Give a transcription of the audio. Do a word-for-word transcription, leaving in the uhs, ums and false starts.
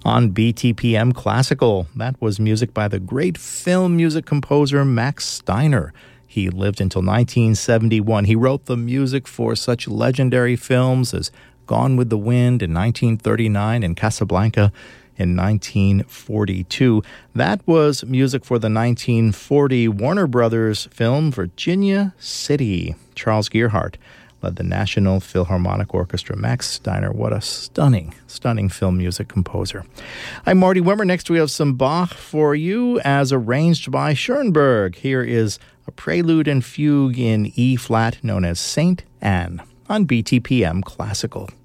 On B T P M Classical, that was music by the great film music composer Max Steiner. He lived until nineteen seventy-one. He wrote the music for such legendary films as Gone with the Wind in nineteen thirty-nine and Casablanca in nineteen forty-two. That was music for the nineteen forty Warner Brothers film Virginia City. Charles Gearhart led the National Philharmonic Orchestra. Max Steiner, what a stunning, stunning film music composer. I'm Marty Wimmer. Next we have some Bach for you as arranged by Schoenberg. Here is a prelude and fugue in E-flat known as Saint Anne on B T P M Classical.